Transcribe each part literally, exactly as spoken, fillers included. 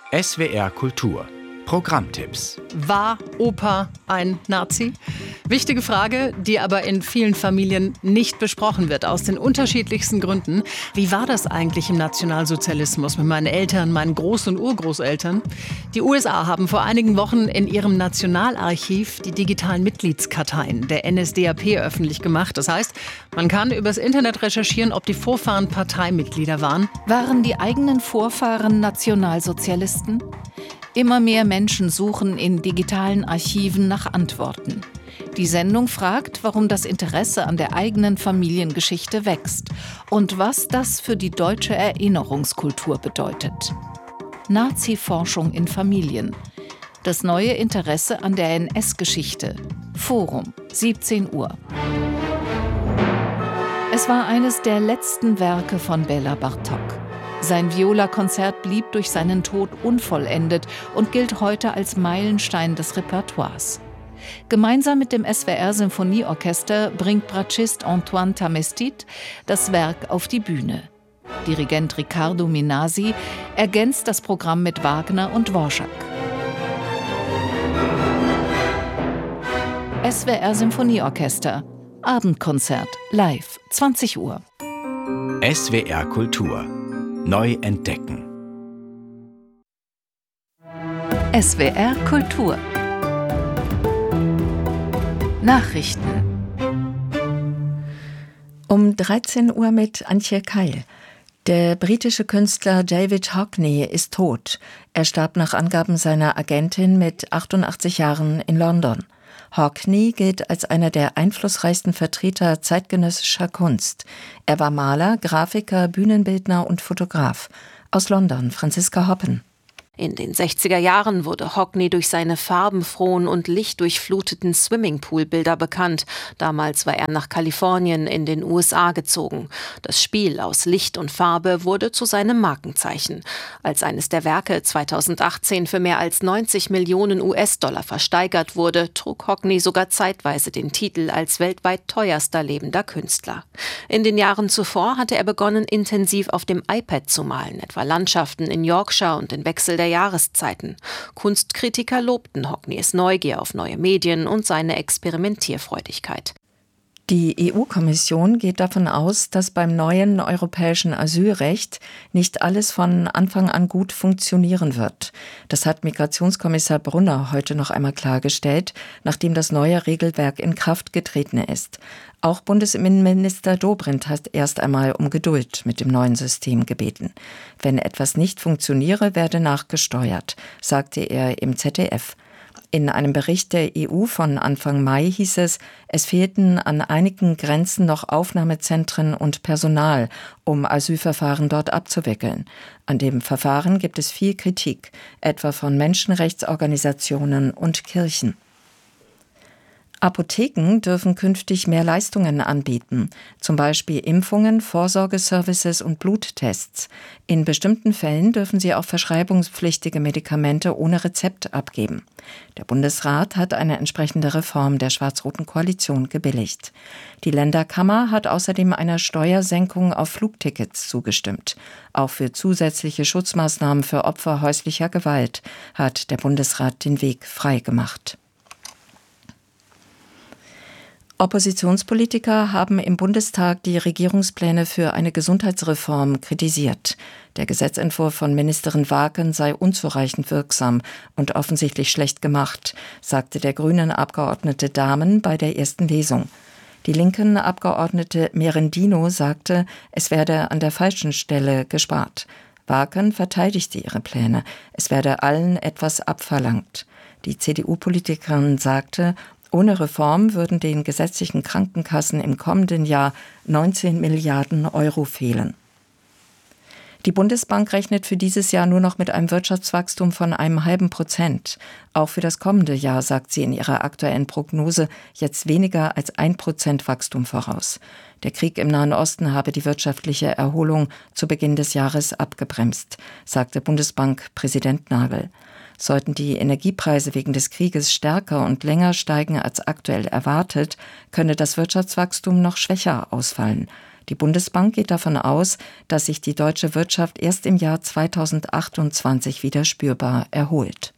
S W R Kultur. Programmtipps. War Opa ein Nazi? Wichtige Frage, die aber in vielen Familien nicht besprochen wird, aus den unterschiedlichsten Gründen. Wie war das eigentlich im Nationalsozialismus mit meinen Eltern, meinen Groß- und Urgroßeltern? Die U S A haben vor einigen Wochen in ihrem Nationalarchiv die digitalen Mitgliedskarteien der N S D A P öffentlich gemacht. Das heißt, man kann übers Internet recherchieren, ob die Vorfahren Parteimitglieder waren. Waren die eigenen Vorfahren Nationalsozialisten? Immer mehr Menschen suchen in digitalen Archiven nach Antworten. Die Sendung fragt, warum das Interesse an der eigenen Familiengeschichte wächst und was das für die deutsche Erinnerungskultur bedeutet. Nazi-Forschung in Familien. Das neue Interesse an der N S-Geschichte. Forum, siebzehn Uhr. Es war eines der letzten Werke von Bela Bartok. Sein Viola-Konzert blieb durch seinen Tod unvollendet und gilt heute als Meilenstein des Repertoires. Gemeinsam mit dem S W R-Symphonieorchester bringt Bratschist Antoine Tamestit das Werk auf die Bühne. Dirigent Riccardo Minasi ergänzt das Programm mit Wagner und Dvorak. S W R-Symphonieorchester. Abendkonzert. Live. zwanzig Uhr. S W R Kultur. Neu entdecken. S W R Kultur. Nachrichten. Um dreizehn Uhr mit Antje Keil. Der britische Künstler David Hockney ist tot. Er starb nach Angaben seiner Agentin mit achtundachtzig Jahren in London. Hockney gilt als einer der einflussreichsten Vertreter zeitgenössischer Kunst. Er war Maler, Grafiker, Bühnenbildner und Fotograf. Aus London, Franziska Hoppen. In den sechziger Jahren wurde Hockney durch seine farbenfrohen und lichtdurchfluteten Swimmingpool-Bilder bekannt. Damals war er nach Kalifornien in den U S A gezogen. Das Spiel aus Licht und Farbe wurde zu seinem Markenzeichen. Als eines der Werke zweitausendachtzehn für mehr als neunzig Millionen U S-Dollar versteigert wurde, trug Hockney sogar zeitweise den Titel als weltweit teuerster lebender Künstler. In den Jahren zuvor hatte er begonnen, intensiv auf dem iPad zu malen, etwa Landschaften in Yorkshire und den Wechsel der Jahreszeiten. Kunstkritiker lobten Hockneys Neugier auf neue Medien und seine Experimentierfreudigkeit. Die E U-Kommission geht davon aus, dass beim neuen europäischen Asylrecht nicht alles von Anfang an gut funktionieren wird. Das hat Migrationskommissar Brunner heute noch einmal klargestellt, nachdem das neue Regelwerk in Kraft getreten ist. Auch Bundesinnenminister Dobrindt hat erst einmal um Geduld mit dem neuen System gebeten. Wenn etwas nicht funktioniere, werde nachgesteuert, sagte er im Z D F. In einem Bericht der E U von Anfang Mai hieß es, es fehlten an einigen Grenzen noch Aufnahmezentren und Personal, um Asylverfahren dort abzuwickeln. An dem Verfahren gibt es viel Kritik, etwa von Menschenrechtsorganisationen und Kirchen. Apotheken dürfen künftig mehr Leistungen anbieten, zum Beispiel Impfungen, Vorsorgeservices und Bluttests. In bestimmten Fällen dürfen sie auch verschreibungspflichtige Medikamente ohne Rezept abgeben. Der Bundesrat hat eine entsprechende Reform der schwarz-roten Koalition gebilligt. Die Länderkammer hat außerdem einer Steuersenkung auf Flugtickets zugestimmt. Auch für zusätzliche Schutzmaßnahmen für Opfer häuslicher Gewalt hat der Bundesrat den Weg freigemacht. Oppositionspolitiker haben im Bundestag die Regierungspläne für eine Gesundheitsreform kritisiert. Der Gesetzentwurf von Ministerin Waaken sei unzureichend wirksam und offensichtlich schlecht gemacht, sagte der grünen Abgeordnete Dahmen bei der ersten Lesung. Die linken Abgeordnete Merendino sagte, es werde an der falschen Stelle gespart. Waaken verteidigte ihre Pläne. Es werde allen etwas abverlangt. Die C D U-Politikerin sagte, ohne Reform würden den gesetzlichen Krankenkassen im kommenden Jahr neunzehn Milliarden Euro fehlen. Die Bundesbank rechnet für dieses Jahr nur noch mit einem Wirtschaftswachstum von einem halben Prozent. Auch für das kommende Jahr sagt sie in ihrer aktuellen Prognose jetzt weniger als ein Prozent Wachstum voraus. Der Krieg im Nahen Osten habe die wirtschaftliche Erholung zu Beginn des Jahres abgebremst, sagte Bundesbankpräsident Nagel. Sollten die Energiepreise wegen des Krieges stärker und länger steigen als aktuell erwartet, könne das Wirtschaftswachstum noch schwächer ausfallen. Die Bundesbank geht davon aus, dass sich die deutsche Wirtschaft erst im Jahr zweitausendachtundzwanzig wieder spürbar erholt.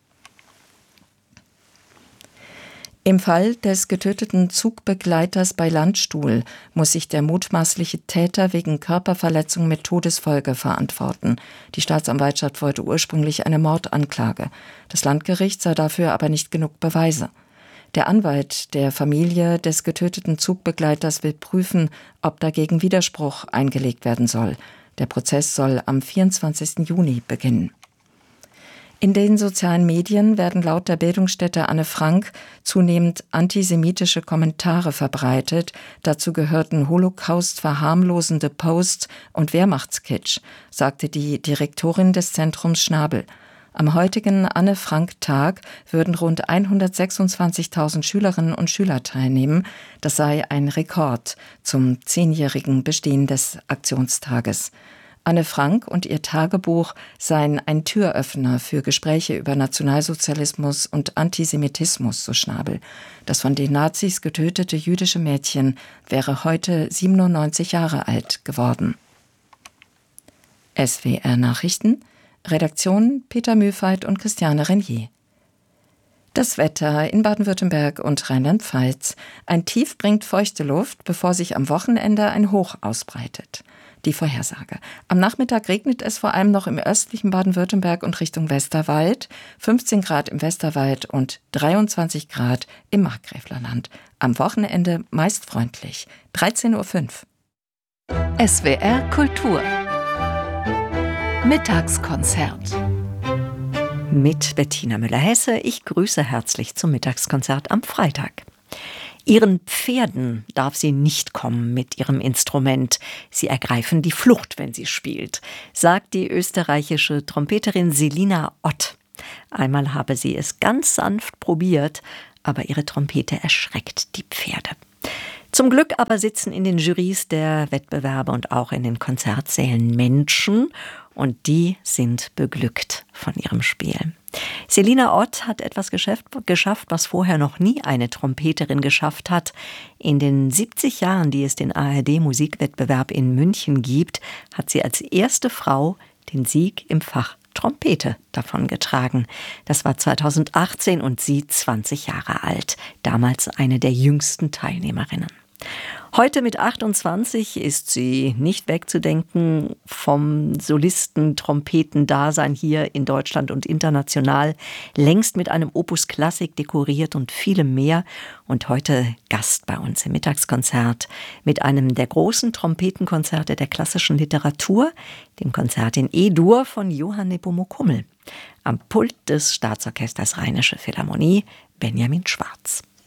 Im Fall des getöteten Zugbegleiters bei Landstuhl muss sich der mutmaßliche Täter wegen Körperverletzung mit Todesfolge verantworten. Die Staatsanwaltschaft wollte ursprünglich eine Mordanklage. Das Landgericht sah dafür aber nicht genug Beweise. Der Anwalt der Familie des getöteten Zugbegleiters will prüfen, ob dagegen Widerspruch eingelegt werden soll. Der Prozess soll am vierundzwanzigsten Juni beginnen. In den sozialen Medien werden laut der Bildungsstätte Anne Frank zunehmend antisemitische Kommentare verbreitet. Dazu gehörten Holocaust verharmlosende Posts und Wehrmachtskitsch, sagte die Direktorin des Zentrums Schnabel. Am heutigen Anne-Frank-Tag würden rund hundertsechsundzwanzigtausend Schülerinnen und Schüler teilnehmen. Das sei ein Rekord zum zehnjährigen Bestehen des Aktionstages. Anne Frank und ihr Tagebuch seien ein Türöffner für Gespräche über Nationalsozialismus und Antisemitismus, so Schnabel. Das von den Nazis getötete jüdische Mädchen wäre heute siebenundneunzig Jahre alt geworden. S W R-Nachrichten, Redaktion Peter Mühlfeit und Christiane Renier. Das Wetter in Baden-Württemberg und Rheinland-Pfalz. Ein Tief bringt feuchte Luft, bevor sich am Wochenende ein Hoch ausbreitet. Die Vorhersage. Am Nachmittag regnet es vor allem noch im östlichen Baden-Württemberg und Richtung Westerwald, fünfzehn Grad im Westerwald und dreiundzwanzig Grad im Markgräflerland. Am Wochenende meist freundlich. dreizehn Uhr fünf. S W R Kultur Mittagskonzert mit Bettina Müller-Hesse. Ich grüße herzlich zum Mittagskonzert am Freitag. Ihren Pferden darf sie nicht kommen mit ihrem Instrument. Sie ergreifen die Flucht, wenn sie spielt, sagt die österreichische Trompeterin Selina Ott. Einmal habe sie es ganz sanft probiert, aber ihre Trompete erschreckt die Pferde. Zum Glück aber sitzen in den Jurys der Wettbewerbe und auch in den Konzertsälen Menschen, und die sind beglückt von ihrem Spiel. Selina Ott hat etwas geschafft, was vorher noch nie eine Trompeterin geschafft hat. In den siebzig Jahren, die es den A R D-Musikwettbewerb in München gibt, hat sie als erste Frau den Sieg im Fach Trompete davongetragen. Das war zweitausendachtzehn und sie zwanzig Jahre alt, damals eine der jüngsten Teilnehmerinnen. Heute mit achtundzwanzig ist sie nicht wegzudenken vom Solisten-Trompeten-Dasein hier in Deutschland und international, längst mit einem Opus Klassik dekoriert und vielem mehr, und heute Gast bei uns im Mittagskonzert mit einem der großen Trompetenkonzerte der klassischen Literatur, dem Konzert in E-Dur von Johann Nepomuk Hummel. Am Pult des Staatsorchesters Rheinische Philharmonie Benjamin Schwarz.